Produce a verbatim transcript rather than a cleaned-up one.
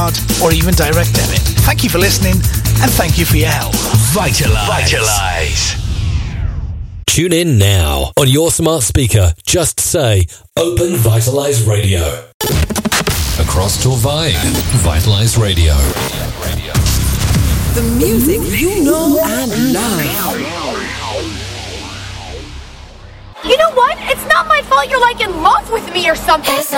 card, or even direct debit. Thank you for listening, and thank you for your help. Vitalise. Vitalise. Tune in now. On your smart speaker, just say, Open Vitalise Radio. Across Torvay, Vitalise Radio. The music you know and love. You know what? It's not my fault you're like in love with me or something.